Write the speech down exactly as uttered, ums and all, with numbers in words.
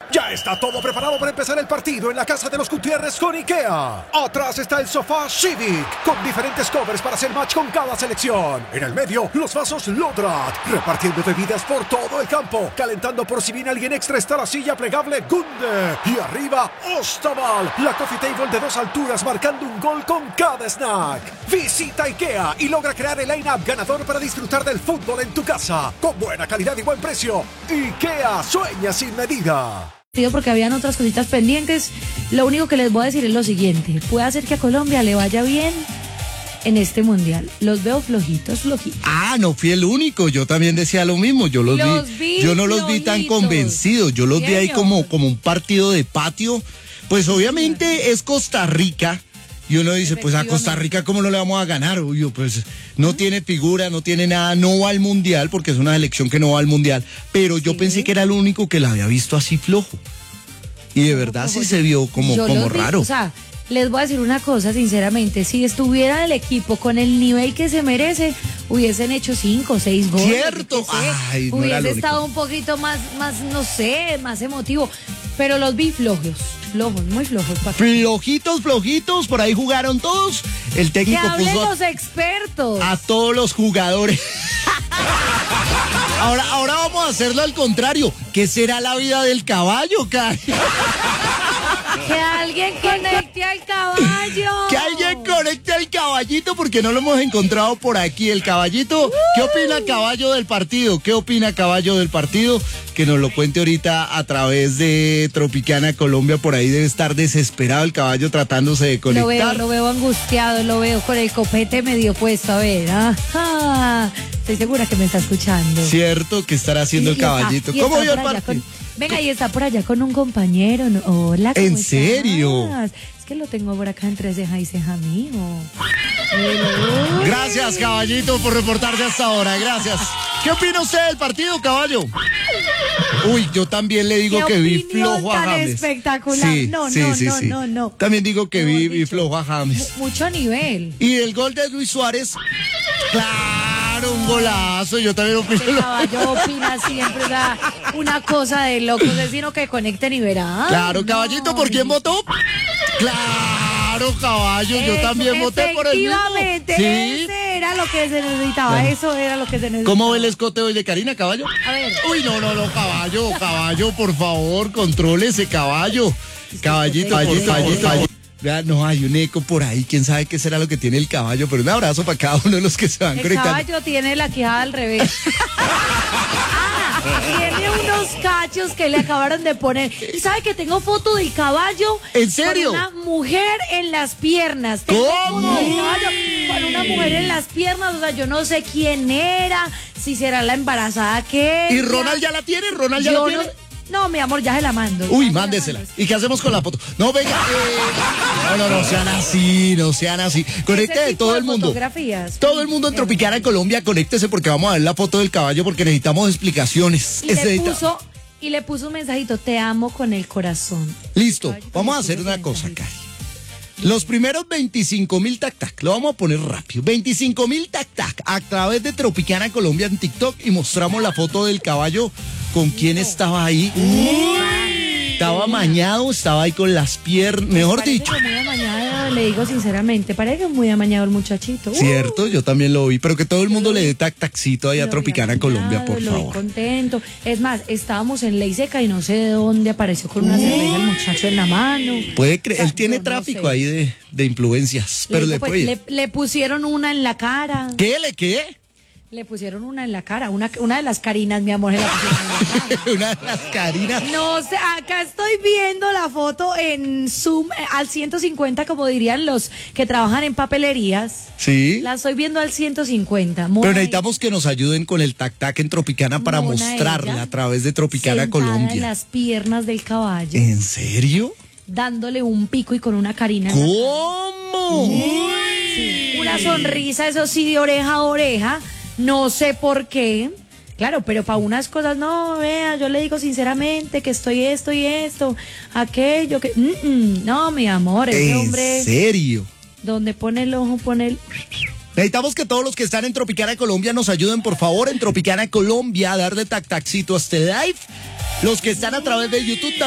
Ya está todo preparado para empezar el partido en la casa de los Gutiérrez con IKEA. Atrás está el sofá Civic, con diferentes covers para hacer match con cada selección. En el medio, los vasos Lodrat, repartiendo bebidas por todo el campo. Calentando por si viene alguien extra está la silla plegable Gunde. Y arriba, Ostaval, la coffee table de dos alturas marcando un gol con cada snack. Visita IKEA y logra crear el line-up ganador para disfrutar del fútbol en tu casa. Con buena calidad y buen precio. IKEA, sueña sin medida. Porque habían otras cositas pendientes. Lo único que les voy a decir es lo siguiente: puede hacer que a Colombia le vaya bien en este mundial. Los veo flojitos, flojitos. Ah, no fui el único, yo también decía lo mismo. Yo los, los vi, vi yo no los vi tan convencidos. Yo los vi ahí como, como un partido de patio. Pues obviamente es Costa Rica. Y uno dice, pues a Costa Rica, ¿cómo no le vamos a ganar? Uy, pues no tiene figura, no tiene nada, no va al Mundial, porque es una selección que no va al Mundial. Pero yo sí. pensé que era el único que la había visto así flojo. Y de verdad sí se vio como, como raro. Vi, o sea, les voy a decir una cosa, sinceramente, si estuviera el equipo con el nivel que se merece, hubiesen hecho cinco o seis goles. ¿Cierto? Ay, no hubiese estado un poquito más, más, no sé, más emotivo. Pero los vi flojos, flojos, muy flojos. Papi. Flojitos, flojitos, por ahí jugaron todos. El técnico que hablen puso a, los expertos. a todos los jugadores. Ahora, ahora vamos a hacerlo al contrario. ¿Qué será la vida del caballo, Cari? Que alguien conecte al caballo. Que alguien conecte al caballito, porque no lo hemos encontrado por aquí. El caballito, uh. ¿qué opina caballo del partido? ¿Qué opina caballo del partido? Que nos lo cuente ahorita a través de Tropicana Colombia. Por ahí debe estar desesperado el caballo tratándose de conectar. Lo veo, lo veo angustiado, lo veo con el copete medio puesto. A ver, ajá. Estoy segura que me está escuchando. Cierto, que estará haciendo y el caballito. Está, ¿Cómo vio el partido? Con, venga, y está por allá con un compañero. ¿No? Hola, ¿cómo ¿En serio? estás? Es que lo tengo por acá entre ceja y ceja mío. Gracias, caballito, por reportarse hasta ahora. Gracias. ¿Qué opina usted del partido, caballo? Uy, yo también le digo que vi flojo a James. Espectacular. Sí, no, sí, no, sí, no, sí. no, no. También digo que vi, vi flojo a James. Mucho nivel. Y el gol de Luis Suárez, claro, un golazo. Yo también opino. El caballo opina siempre, da una cosa de locos, es sino que conecten y verán. Claro, caballito, ¿por quién votó? Claro, caballo, yo eso, también voté por el mismo. Efectivamente, ¿sí? Ese era lo que se necesitaba, bueno. Eso era lo que se necesitaba. ¿Cómo ve el escote hoy de Karina, caballo? A ver. Uy, no, no, no, caballo, caballo, por favor, contrólese, caballo. Caballito, caballito, caballito, caballito. Vea, no, hay un eco por ahí, quién sabe qué será lo que tiene el caballo, pero un abrazo para cada uno de los que se van el conectando. El caballo tiene la quijada al revés. Tiene unos cachos que le acabaron de poner. ¿Y sabe que tengo foto del caballo? ¿En serio? Con una mujer en las piernas. ¿Cómo? Foto del caballo con una mujer en las piernas. O sea, yo no sé quién era, si será la embarazada que. ¿Y Ronald ya la tiene? ¿Ronald ya yo la tiene? No, No, mi amor, ya se la mando. Uy, mándesela. ¿Y qué hacemos con la foto? No, venga. Eh, no, no, no sean así, no sean así. Conecte de todo el mundo. Fotografías. Todo el mundo en Tropicana Colombia, conéctese porque vamos a ver la foto del caballo porque necesitamos explicaciones. Y, le puso, y le puso un mensajito, te amo con el corazón. Listo, vamos a hacer una cosa, Cari. Los primeros veinticinco mil tac-tac, lo vamos a poner rápido. veinticinco mil tac-tac a través de Tropicana Colombia en TikTok y mostramos la foto del caballo con quién estaba ahí. Uy, estaba amañado, estaba ahí con las piernas, mejor dicho. Muy amañado, le digo sinceramente, parece muy amañado el muchachito. Uh. Cierto, yo también lo vi, pero que todo el mundo le dé tac-tacito ahí a Tropicana Colombia, por lo favor. Vi contento. Es más, estábamos en Ley Seca y no sé de dónde apareció con una uh. cerveza el muchacho en la mano. Puede creer, o sea, él tiene no, tráfico no sé. ahí de, de influencias, pero le, le, pues, puede... le, le pusieron una en la cara. ¿Qué? ¿Le qué? Le pusieron una en la cara, una, una de las Carinas, mi amor, se la pusieron en la cara. Una de las Carinas. No sé, acá estoy viendo la foto en Zoom al ciento cincuenta, como dirían los que trabajan en papelerías. Sí. La estoy viendo al ciento cincuenta. Mona Pero necesitamos ella. que nos ayuden con el tac-tac en Tropicana para Mona mostrarla a través de Tropicana Colombia. En las piernas del caballo. ¿En serio? Dándole un pico y con una Carina. ¿Cómo? Sí, una sonrisa, eso sí, de oreja a oreja. No sé por qué, claro, pero para unas cosas, no, vea, yo le digo sinceramente que estoy esto y esto, aquello, que, mm, mm, no, mi amor, ese hombre. ¿En serio? Donde pone el ojo, pone el... Necesitamos que todos los que están en Tropicana Colombia nos ayuden, por favor, en Tropicana Colombia a darle tac-tacito a este live. Los que están a través de YouTube